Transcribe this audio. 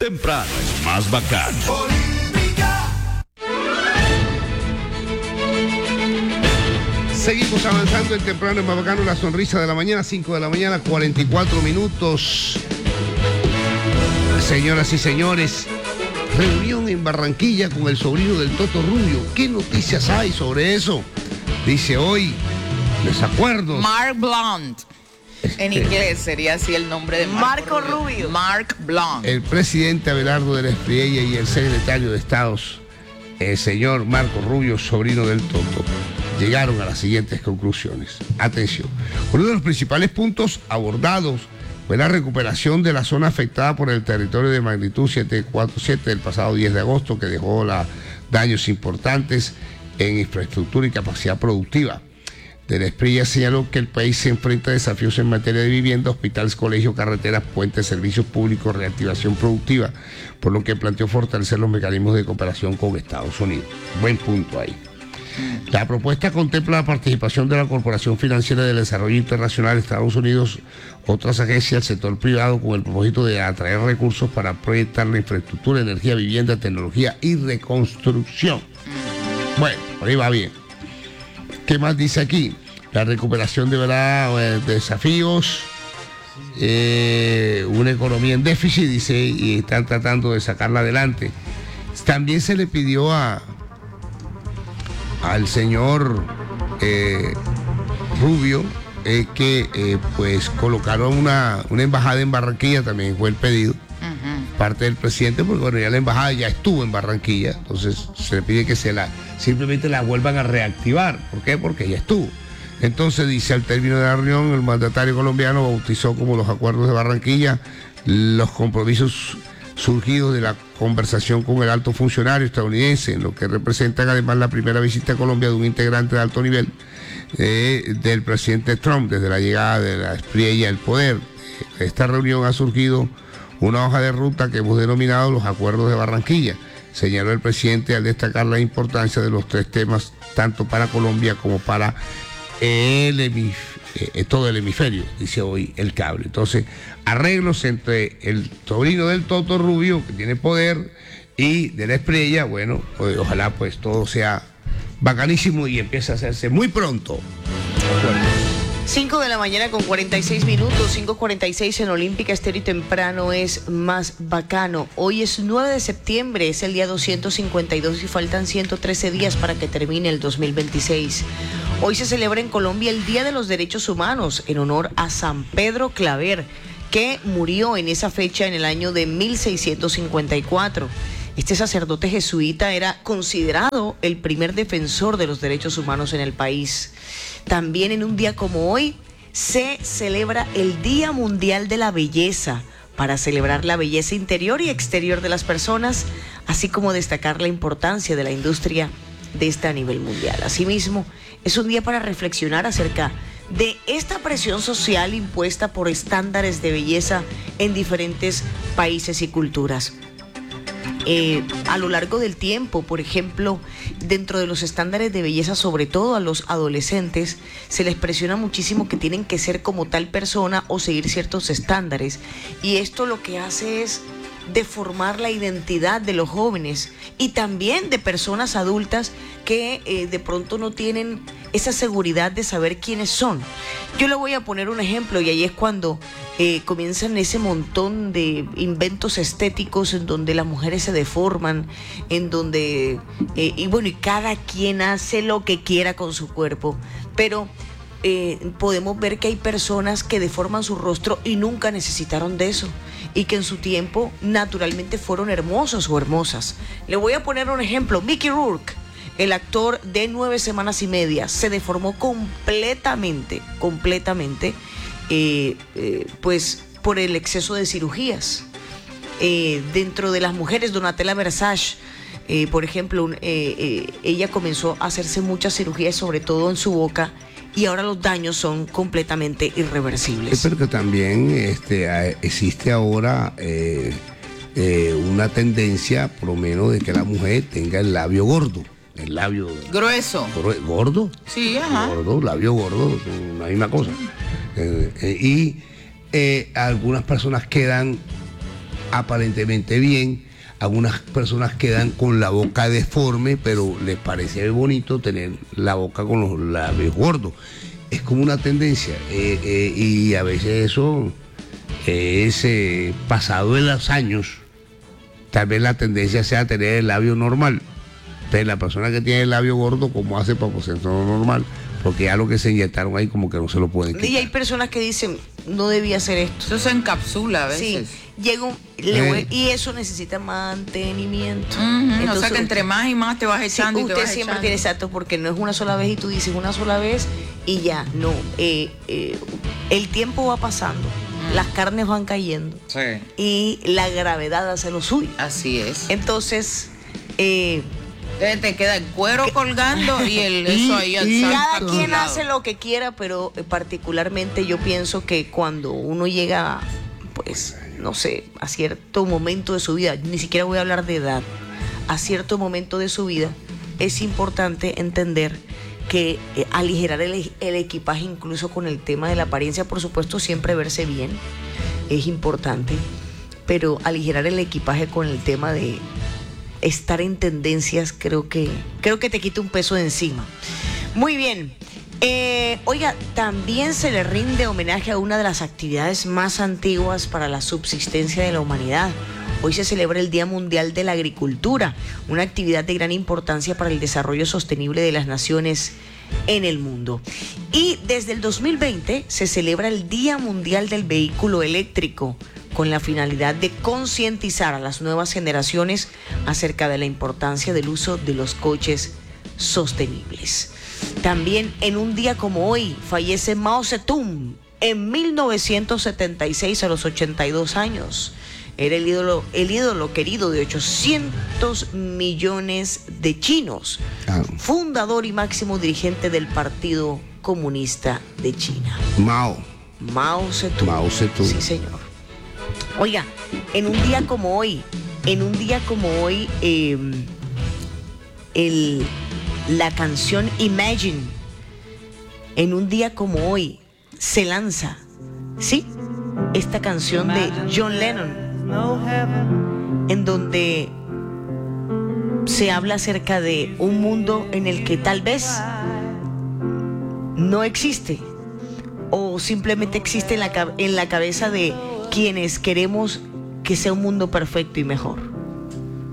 Temprano es más bacano. Seguimos avanzando en Temprano es más bacano, la sonrisa de la mañana, 5 de la mañana, 44 minutos. Señoras y señores, reunión en Barranquilla con el sobrino del Toto Rubio. ¿Qué noticias hay sobre eso? Dice hoy, desacuerdos. Mark Blunt. En inglés sería así el nombre de Marco Rubio. Mark Blunt. El presidente Abelardo de la Espriella y el secretario de Estado, el señor Marco Rubio, sobrino del Toto, llegaron a las siguientes conclusiones. Atención, uno de los principales puntos abordados fue la recuperación de la zona afectada por el terremoto de magnitud 7.47 del pasado 10 de agosto, que dejó daños importantes en infraestructura y capacidad productiva. De la Espriella señaló que el país se enfrenta a desafíos en materia de vivienda, hospitales, colegios, carreteras, puentes, servicios públicos, reactivación productiva, por lo que planteó fortalecer los mecanismos de cooperación con Estados Unidos. Buen punto ahí. La propuesta contempla la participación de la Corporación Financiera del Desarrollo Internacional de Estados Unidos, otras agencias del sector privado, con el propósito de atraer recursos para proyectar la infraestructura, energía, vivienda, tecnología y reconstrucción. Bueno, por ahí va bien. ¿Qué más dice aquí? La recuperación de desafíos, una economía en déficit, dice, y están tratando de sacarla adelante. También se le pidió al señor Rubio que pues colocaron una embajada en Barranquilla, también fue el pedido, parte del presidente, porque bueno, ya la embajada ya estuvo en Barranquilla, entonces se le pide que simplemente la vuelvan a reactivar. ¿Por qué? Porque ya estuvo. Entonces dice, al término de la reunión, el mandatario colombiano bautizó como los acuerdos de Barranquilla los compromisos surgidos de la conversación con el alto funcionario estadounidense, en lo que representan además la primera visita a Colombia de un integrante de alto nivel del presidente Trump desde la llegada de la Espriella al poder. Esta reunión ha surgido una hoja de ruta que hemos denominado los acuerdos de Barranquilla, señaló el presidente al destacar la importancia de los tres temas, tanto para Colombia como para todo el hemisferio, dice hoy el cable. Entonces, arreglos entre el sobrino del Toto Rubio, que tiene poder, y de la Espriella. Bueno, ojalá pues todo sea bacanísimo y empiece a hacerse muy pronto. 5 de la mañana con 46 minutos, 5:46 en Olímpica Estéreo y Temprano es más bacano. Hoy es 9 de septiembre, es el día 252 y faltan 113 días para que termine el 2026. Hoy se celebra en Colombia el Día de los Derechos Humanos en honor a San Pedro Claver, que murió en esa fecha en el año de 1654. Este sacerdote jesuita era considerado el primer defensor de los derechos humanos en el país. También en un día como hoy se celebra el Día Mundial de la Belleza, para celebrar la belleza interior y exterior de las personas, así como destacar la importancia de la industria de esta a nivel mundial. Asimismo, es un día para reflexionar acerca de esta presión social impuesta por estándares de belleza en diferentes países y culturas. A lo largo del tiempo, por ejemplo, dentro de los estándares de belleza, sobre todo a los adolescentes, se les presiona muchísimo que tienen que ser como tal persona o seguir ciertos estándares. Y esto lo que hace es deformar la identidad de los jóvenes y también de personas adultas que de pronto no tienen esa seguridad de saber quiénes son. Yo le voy a poner un ejemplo, y ahí es cuando comienzan ese montón de inventos estéticos en donde las mujeres se deforman, en donde y cada quien hace lo que quiera con su cuerpo, pero podemos ver que hay personas que deforman su rostro y nunca necesitaron de eso, y que en su tiempo naturalmente fueron hermosos o hermosas. Le voy a poner un ejemplo. Mickey Rourke, el actor de 9 semanas y media, se deformó completamente, pues por el exceso de cirugías. Dentro de las mujeres, Donatella Versace, por ejemplo, ella comenzó a hacerse muchas cirugías, sobre todo en su boca, y ahora los daños son completamente irreversibles. Pero que también existe ahora una tendencia, por lo menos, de que la mujer tenga el labio gordo. El labio grueso. ¿Gordo? Sí, ajá. Gordo, labio gordo, la misma cosa. Y algunas personas quedan aparentemente bien. Algunas personas quedan con la boca deforme, pero les parece bonito tener la boca con los labios gordos. Es como una tendencia, y a veces eso es pasado de los años. Tal vez la tendencia sea tener el labio normal. Pero la persona que tiene el labio gordo, ¿cómo hace para poseerlo normal? Porque ya lo que se inyectaron ahí como que no se lo pueden quitar. Y hay personas que dicen, no debía hacer esto. Eso se encapsula a veces. Sí, y eso necesita mantenimiento. Entonces, o sea que entre más y más te vas echando, sí, y te usted vas siempre echando. tiene, exacto, porque no es una sola vez y tú dices una sola vez y ya, no. El tiempo va pasando, las carnes van cayendo, Sí. y la gravedad hace lo suyo. Así es. Entonces, Entonces te queda el cuero colgando y eso ahí al cada quien hace lo que quiera, pero particularmente yo pienso que cuando uno llega, pues, no sé, a cierto momento de su vida, ni siquiera voy a hablar de edad, a cierto momento de su vida, es importante entender que aligerar el equipaje, incluso con el tema de la apariencia, por supuesto, siempre verse bien, es importante, pero aligerar el equipaje con el tema de estar en tendencias, creo que te quita un peso de encima. Muy bien. Oiga, también se le rinde homenaje a una de las actividades más antiguas para la subsistencia de la humanidad. Hoy se celebra el Día Mundial de la Agricultura, una actividad de gran importancia para el desarrollo sostenible de las naciones en el mundo. Y desde el 2020 se celebra el Día Mundial del Vehículo Eléctrico, con la finalidad de concientizar a las nuevas generaciones acerca de la importancia del uso de los coches sostenibles. También en un día como hoy fallece Mao Zedong en 1976 a los 82 años. Era el ídolo querido de 800 millones de chinos, fundador y máximo dirigente del Partido Comunista de China. Mao Zedong. Sí, señor. Oiga, en un día como hoy, la canción Imagine, en un día como hoy, se lanza, ¿sí? Esta canción de John Lennon, en donde se habla acerca de un mundo en el que tal vez no existe, o simplemente existe en la cabeza de quienes queremos que sea un mundo perfecto y mejor.